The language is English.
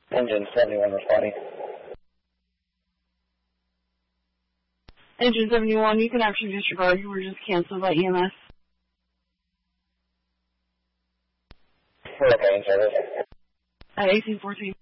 Engine 71 responding. Engine 71, you can actually disregard. You were just canceled by EMS. We're okay in service. At 1814.